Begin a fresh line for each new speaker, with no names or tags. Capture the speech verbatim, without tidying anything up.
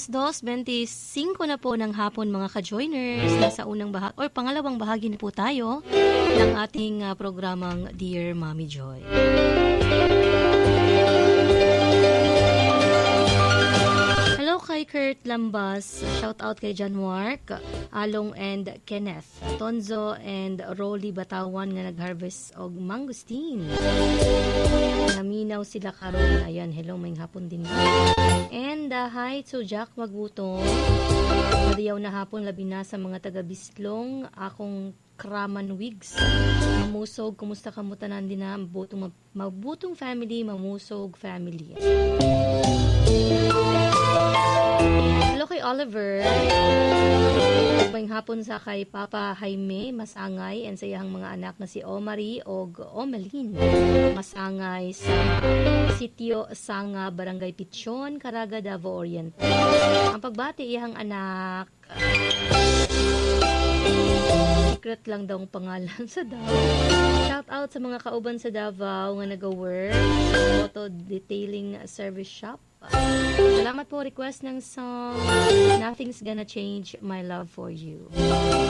alas dos, twenty-five na po ng hapon mga ka-joiners. Nasa unang bahagi, or pangalawang bahagi na po tayo ng ating uh, programang Dear Mommy Joy. Hello kay Kurt Lambas, shout out kay John Mark, Along and Kenneth, Tonzo and Rolly Batawan nga nag-harvest og mangustin. Naminaw sila karon. Ayan, hello, may hapon din. And uh, hi to Jack Magbuto. Madiyaw na hapon labi na sa mga taga-Bislong, akong Kraman Wigs. Mamusog, kumusta ka mo tanan din na mabutong, mabutong family, mamusog family. Hello kay Oliver. Magbayang hapon sa kay Papa Jaime Masangay and sa iyang mga anak na si Omari o Omelin Masangay sa sitio Sanga, Barangay Pichon, Caraga, Davao Oriental. Ang pagbati iyang anak, secret lang daw ang pangalan sa Davao. Shout out sa mga kauban sa Davao nga nag-work sa auto detailing service shop. Salamat po, request ng song Nothing's Gonna Change My Love For You.